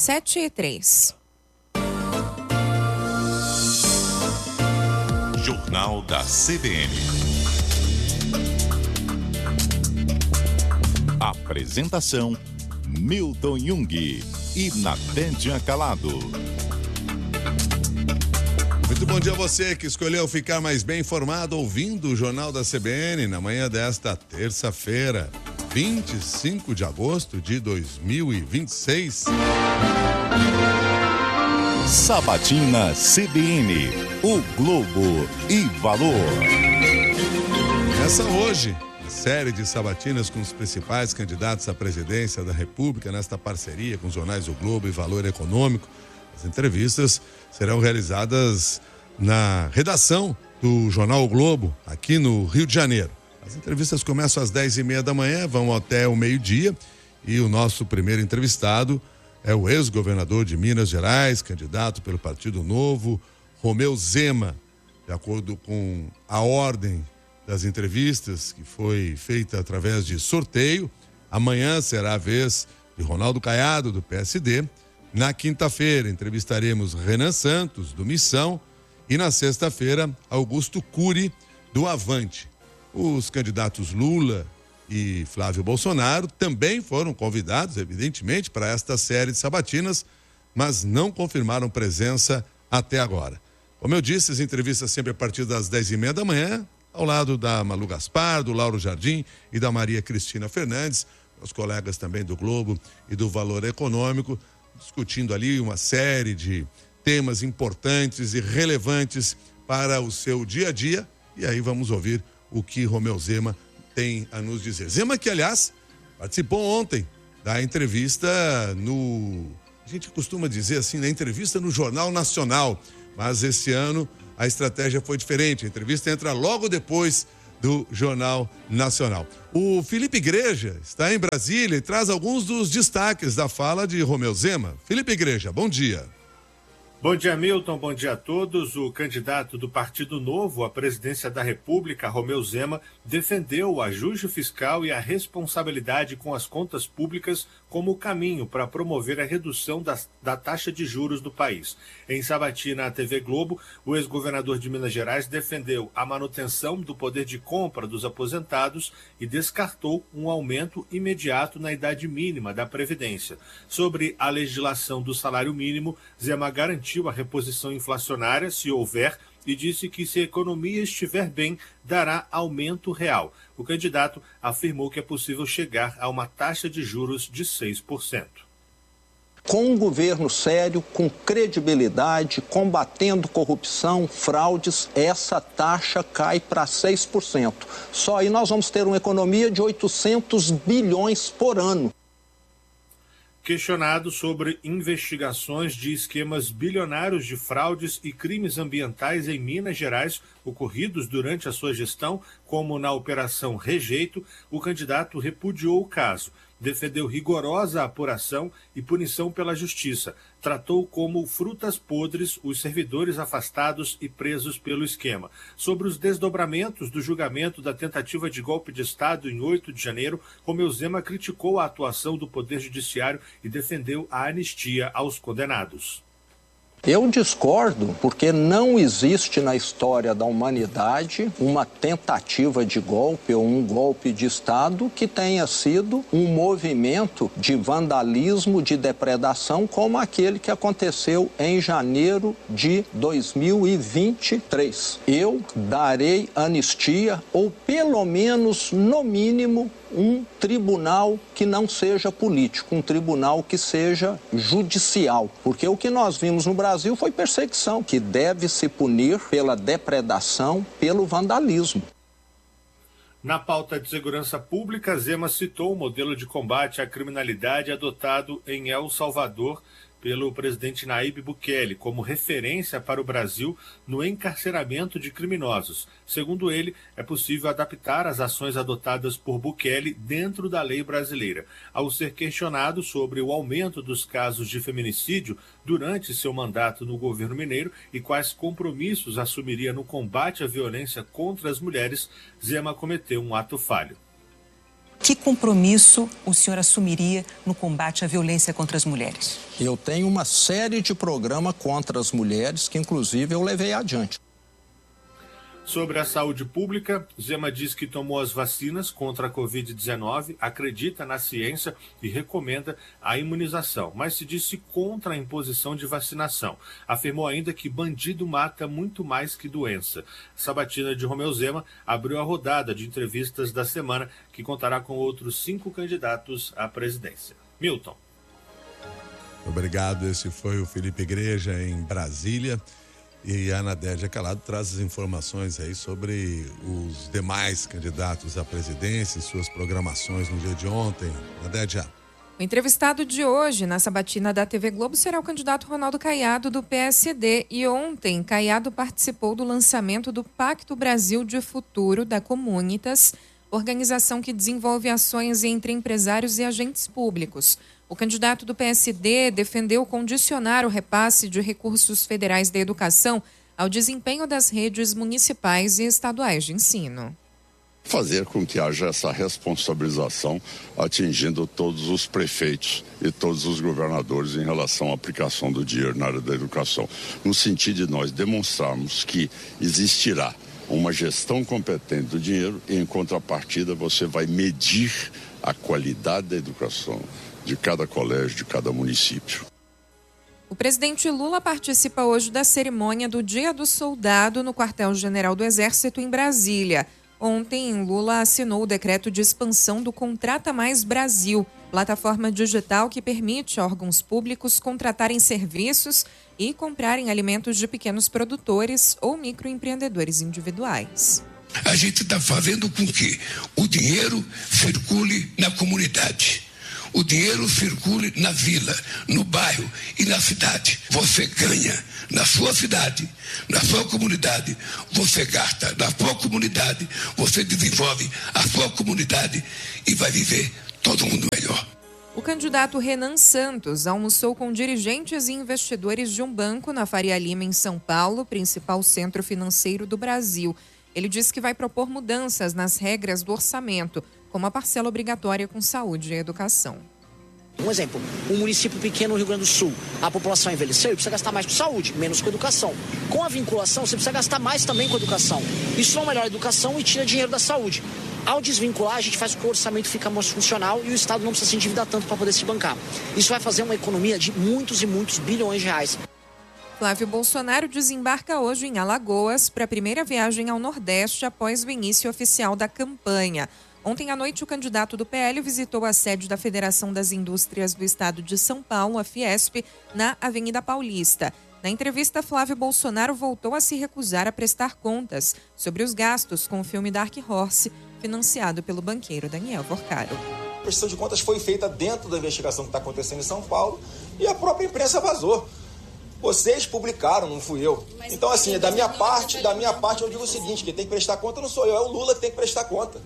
7h03. Jornal da CBN. Apresentação: Milton Jung e Nathânia Calado. Muito bom dia a você que escolheu ficar mais bem informado ouvindo o Jornal da CBN na manhã desta terça-feira, 25 de agosto de 2026. Sabatina CBN, o Globo e Valor. Essa hoje, a série de sabatinas com os principais candidatos à presidência da República nesta parceria com os jornais O Globo e Valor Econômico. As entrevistas serão realizadas na redação do Jornal O Globo, aqui no Rio de Janeiro. As entrevistas começam às 10h30 da manhã, vão até o meio-dia, e o nosso primeiro entrevistado é o ex-governador de Minas Gerais, candidato pelo Partido Novo, Romeu Zema. De acordo com a ordem das entrevistas, que foi feita através de sorteio, amanhã será a vez de Ronaldo Caiado, do PSD. Na quinta-feira, entrevistaremos Renan Santos, do Missão, e na sexta-feira, Augusto Cury, do Avante. Os candidatos Lula e Flávio Bolsonaro também foram convidados, evidentemente, para esta série de sabatinas, mas não confirmaram presença até agora. Como eu disse, as entrevistas sempre a partir das 10h30 da manhã, ao lado da Malu Gaspar, do Lauro Jardim e da Maria Cristina Fernandes, os colegas também do Globo e do Valor Econômico, discutindo ali uma série de temas importantes e relevantes para o seu dia a dia. E aí vamos ouvir o que Romeu Zema tem a nos dizer. Zema que, aliás, participou ontem da entrevista a gente costuma dizer assim, na entrevista no Jornal Nacional, mas esse ano a estratégia foi diferente. A entrevista entra logo depois do Jornal Nacional. O Felipe Igreja está em Brasília e traz alguns dos destaques da fala de Romeu Zema. Felipe Igreja, bom dia. Bom dia, Milton. Bom dia a todos. O candidato do Partido Novo à presidência da República, Romeu Zema, defendeu o ajuste fiscal e a responsabilidade com as contas públicas como o caminho para promover a redução da taxa de juros do país. Em sabatina à TV Globo, o ex-governador de Minas Gerais defendeu a manutenção do poder de compra dos aposentados e descartou um aumento imediato na idade mínima da Previdência. Sobre a legislação do salário mínimo, Zema garantiu a reposição inflacionária, se houver, e disse que se a economia estiver bem, dará aumento real. O candidato afirmou que é possível chegar a uma taxa de juros de 6%. Com um governo sério, com credibilidade, combatendo corrupção, fraudes, essa taxa cai para 6%. Só aí nós vamos ter uma economia de 800 bilhões por ano. Questionado sobre investigações de esquemas bilionários de fraudes e crimes ambientais em Minas Gerais ocorridos durante a sua gestão, como na Operação Rejeito, o candidato repudiou o caso, defendeu rigorosa apuração e punição pela Justiça, tratou como frutas podres os servidores afastados e presos pelo esquema. Sobre os desdobramentos do julgamento da tentativa de golpe de Estado em 8 de janeiro, Romeu Zema criticou a atuação do Poder Judiciário e defendeu a anistia aos condenados. Eu discordo porque não existe na história da humanidade uma tentativa de golpe ou um golpe de Estado que tenha sido um movimento de vandalismo, de depredação como aquele que aconteceu em janeiro de 2023. Eu darei anistia ou pelo menos, no mínimo, um tribunal que não seja político, um tribunal que seja judicial. Porque o que nós vimos no Brasil foi perseguição, que deve se punir pela depredação, pelo vandalismo. Na pauta de segurança pública, Zema citou o modelo de combate à criminalidade adotado em El Salvador pelo presidente Nayib Bukele como referência para o Brasil no encarceramento de criminosos. Segundo ele, é possível adaptar as ações adotadas por Bukele dentro da lei brasileira. Ao ser questionado sobre o aumento dos casos de feminicídio durante seu mandato no governo mineiro e quais compromissos assumiria no combate à violência contra as mulheres, Zema cometeu um ato falho. Que compromisso o senhor assumiria no combate à violência contra as mulheres? Eu tenho uma série de programas contra as mulheres que, inclusive, eu levei adiante. Sobre a saúde pública, Zema diz que tomou as vacinas contra a Covid-19, acredita na ciência e recomenda a imunização, mas se disse contra a imposição de vacinação. Afirmou ainda que bandido mata muito mais que doença. Sabatina de Romeu Zema abriu a rodada de entrevistas da semana, que contará com outros 5 candidatos à presidência. Milton. Obrigado, esse foi o Felipe Igreja em Brasília. E a Nadédia Calado traz as informações aí sobre os demais candidatos à presidência e suas programações no dia de ontem. Nadédia. O entrevistado de hoje na sabatina da TV Globo será o candidato Ronaldo Caiado, do PSD. E ontem, Caiado participou do lançamento do Pacto Brasil de Futuro da Comunitas, organização que desenvolve ações entre empresários e agentes públicos. O candidato do PSD defendeu condicionar o repasse de recursos federais da educação ao desempenho das redes municipais e estaduais de ensino. Fazer com que haja essa responsabilização atingindo todos os prefeitos e todos os governadores em relação à aplicação do dinheiro na área da educação, no sentido de nós demonstrarmos que existirá uma gestão competente do dinheiro e, em contrapartida, você vai medir a qualidade da educação de cada colégio, de cada município. O presidente Lula participa hoje da cerimônia do Dia do Soldado no Quartel-General do Exército em Brasília. Ontem, Lula assinou o decreto de expansão do Contrata Mais Brasil, plataforma digital que permite órgãos públicos contratarem serviços e comprarem alimentos de pequenos produtores ou microempreendedores individuais. A gente está fazendo com que o dinheiro circule na comunidade. O dinheiro circule na vila, no bairro e na cidade. Você ganha na sua cidade, na sua comunidade. Você gasta na sua comunidade. Você desenvolve a sua comunidade e vai viver todo mundo melhor. O candidato Renan Santos almoçou com dirigentes e investidores de um banco na Faria Lima, em São Paulo, principal centro financeiro do Brasil. Ele disse que vai propor mudanças nas regras do orçamento, como a parcela obrigatória com saúde e educação. Um exemplo, um município pequeno no Rio Grande do Sul, a população envelheceu e precisa gastar mais com saúde, menos com educação. Com a vinculação, você precisa gastar mais também com educação. Isso não melhora a educação e tira dinheiro da saúde. Ao desvincular, a gente faz com que o orçamento fique mais funcional e o Estado não precisa se endividar tanto para poder se bancar. Isso vai fazer uma economia de muitos e muitos bilhões de reais. Flávio Bolsonaro desembarca hoje em Alagoas para a primeira viagem ao Nordeste após o início oficial da campanha. Ontem à noite, o candidato do PL visitou a sede da Federação das Indústrias do Estado de São Paulo, a Fiesp, na Avenida Paulista. Na entrevista, Flávio Bolsonaro voltou a se recusar a prestar contas sobre os gastos com o filme Dark Horse, financiado pelo banqueiro Daniel Vorcaro. A prestação de contas foi feita dentro da investigação que está acontecendo em São Paulo e a própria imprensa vazou. Vocês publicaram, não fui eu. Então, assim, da minha parte eu digo o seguinte, quem tem que prestar conta não sou eu, é o Lula que tem que prestar conta.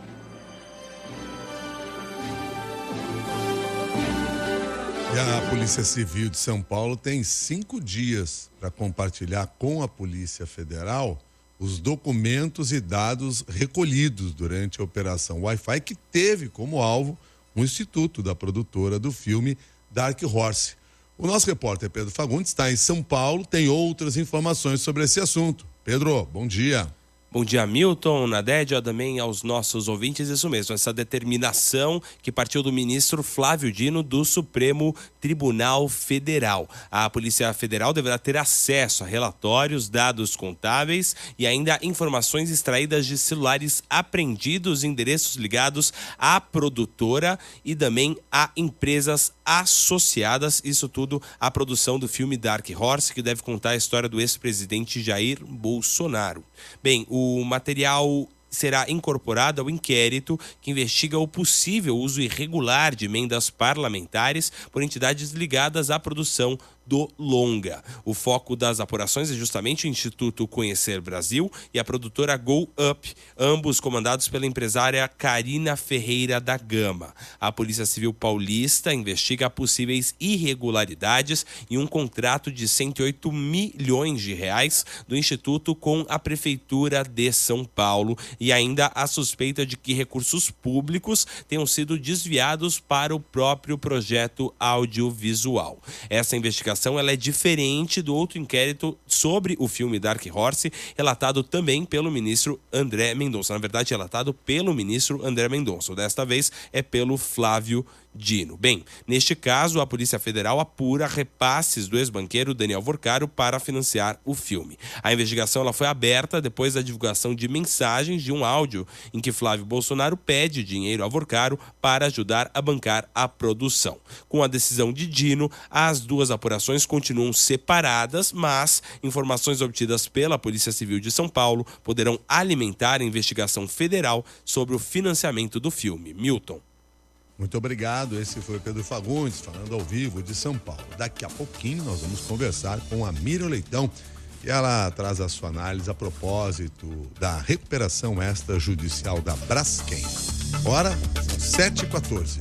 E a Polícia Civil de São Paulo tem 5 dias para compartilhar com a Polícia Federal os documentos e dados recolhidos durante a Operação Wi-Fi, que teve como alvo um instituto da produtora do filme Dark Horse. O nosso repórter Pedro Fagundes está em São Paulo, tem outras informações sobre esse assunto. Pedro, bom dia. Bom dia, Milton, Nadédia, também aos nossos ouvintes. Isso mesmo, essa determinação que partiu do ministro Flávio Dino do Supremo Tribunal Federal. A Polícia Federal deverá ter acesso a relatórios, dados contábeis e ainda informações extraídas de celulares apreendidos, endereços ligados à produtora e também a empresas associadas. Isso tudo à produção do filme Dark Horse, que deve contar a história do ex-presidente Jair Bolsonaro. Bem, o material será incorporado ao inquérito que investiga o possível uso irregular de emendas parlamentares por entidades ligadas à produção do longa. O foco das apurações é justamente o Instituto Conhecer Brasil e a produtora Go Up, ambos comandados pela empresária Karina Ferreira da Gama. A Polícia Civil Paulista investiga possíveis irregularidades em um contrato de 108 milhões de reais do Instituto com a Prefeitura de São Paulo e ainda a suspeita de que recursos públicos tenham sido desviados para o próprio projeto audiovisual. Essa investigação ela é diferente do outro inquérito sobre o filme Dark Horse, relatado também pelo ministro André Mendonça. Na verdade, relatado pelo ministro André Mendonça. Desta vez é pelo Flávio Dino. Bem, neste caso, a Polícia Federal apura repasses do ex-banqueiro Daniel Vorcaro para financiar o filme. A investigação ela foi aberta depois da divulgação de mensagens de um áudio em que Flávio Bolsonaro pede dinheiro a Vorcaro para ajudar a bancar a produção. Com a decisão de Dino, as duas apurações continuam separadas, mas informações obtidas pela Polícia Civil de São Paulo poderão alimentar a investigação federal sobre o financiamento do filme. Milton. Muito obrigado, esse foi Pedro Fagundes, falando ao vivo de São Paulo. Daqui a pouquinho nós vamos conversar com a Miriam Leitão e ela traz a sua análise a propósito da recuperação extrajudicial da Braskem. Hora 7h14.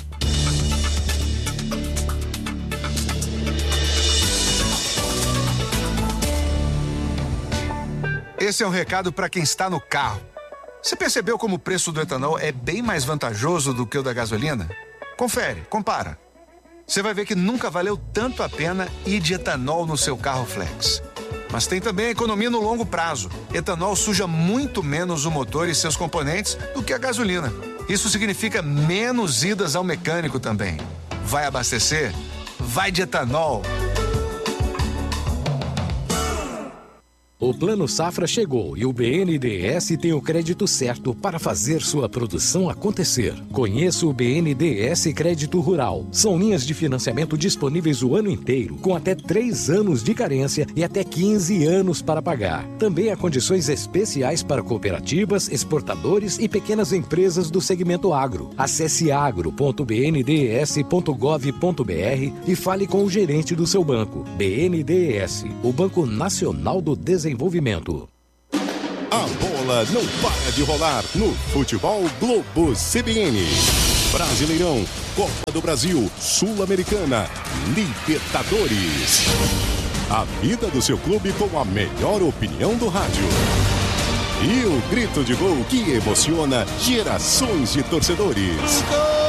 Esse é um recado para quem está no carro. Você percebeu como o preço do etanol é bem mais vantajoso do que o da gasolina? Confere, compara. Você vai ver que nunca valeu tanto a pena ir de etanol no seu carro flex. Mas tem também a economia no longo prazo. Etanol suja muito menos o motor e seus componentes do que a gasolina. Isso significa menos idas ao mecânico também. Vai abastecer? Vai de etanol. O Plano Safra chegou e o BNDES tem o crédito certo para fazer sua produção acontecer. Conheça o BNDES Crédito Rural. São linhas de financiamento disponíveis o ano inteiro, com até 3 anos de carência e até 15 anos para pagar. Também há condições especiais para cooperativas, exportadores e pequenas empresas do segmento agro. Acesse agro.bndes.gov.br e fale com o gerente do seu banco. BNDES, o Banco Nacional do Desenvolvimento. A bola não para de rolar no Futebol Globo CBN. Brasileirão, Copa do Brasil, Sul-Americana, Libertadores. A vida do seu clube com a melhor opinião do rádio. E o grito de gol que emociona gerações de torcedores.